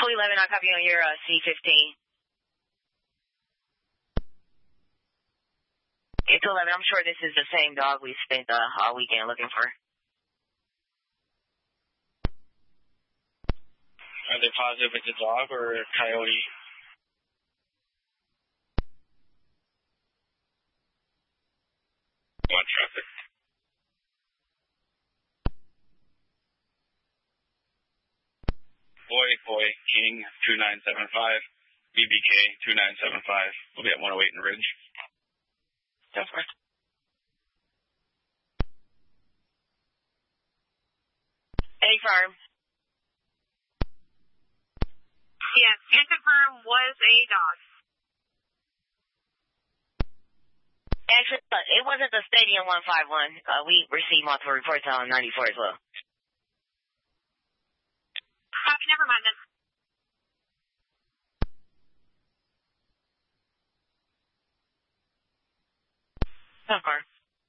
Echo 11, I'll copy on your C-15. Echo 11, I'm sure this is the same dog we spent all weekend looking for. Are they positive it's a dog or a coyote? On traffic. Boy, King 2975, BBK 2975. We'll be at 108 in Ridge. That's right. Any firm? Yes, can confirm was a dog. Actually, it wasn't the Stadium 151. We received multiple reports on 94 as well. Copy, never mind then. Okay.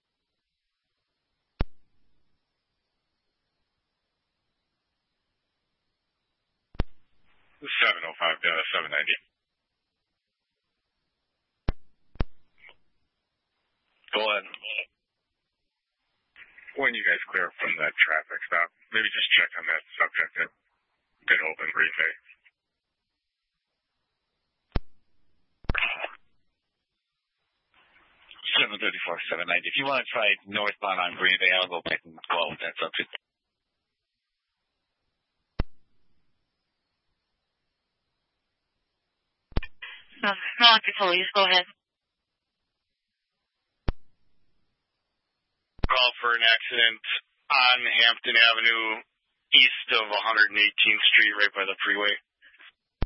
The 705 down to 790. Go ahead. When you guys clear up from that traffic stop, maybe just check on that subject at Good Open Green Bay. $734-$790. If you want to try northbound on Green Bay, I'll go back and go out with that subject. Milwaukee Police, go ahead. Call for an accident on Hampton Avenue, east of 118th Street, right by the freeway.